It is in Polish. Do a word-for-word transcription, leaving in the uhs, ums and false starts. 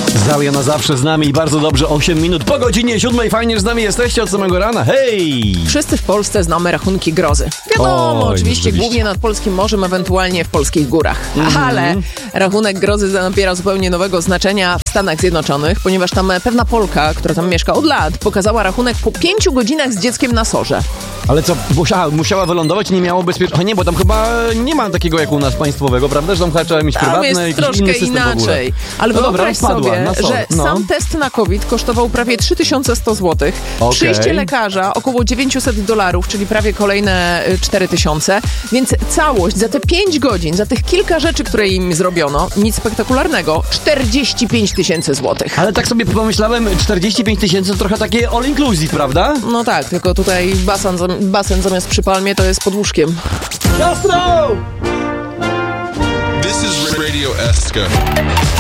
Zauja na zawsze z nami i bardzo dobrze, osiem minut po godzinie siódmej. Fajnie, że z nami jesteście od samego rana. Hej! Wszyscy w Polsce znamy rachunki grozy. Wiadomo, Oj, oczywiście, rzeczywiście. głównie nad polskim morzem, ewentualnie w polskich górach. Mm-hmm. Ale rachunek grozy nabiera zupełnie nowego znaczenia w Stanach Zjednoczonych, ponieważ tam pewna Polka, która tam mieszka od lat, pokazała rachunek po pięciu godzinach z dzieckiem na sorze. Ale co, musiała, musiała wylądować i nie miało bezpieczeństwa? Nie, bo tam chyba nie ma takiego jak u nas państwowego, prawda? Że tam chyba trzeba mieć Tam prywatne, jest jakiś troszkę inny system inaczej. w ogóle. Ale No dobra, wyobraź wpadła sobie, na sor. że No. sam test na COVID kosztował prawie trzy tysiące sto złotych. Okej. Przyjście lekarza około dziewięćset dolarów, czyli prawie kolejne y, cztery tysiące. Więc całość za te pięć godzin, za tych kilka rzeczy, które im zrobiono, nic spektakularnego, czterdzieści pięć tysięcy złotych. Ale tak sobie pomyślałem, czterdzieści pięć tysięcy to trochę takie all inclusive, prawda? No tak, tylko tutaj basen, zam- basen zamiast przy palmie to jest pod łóżkiem. Jasno! This is Radio Eska.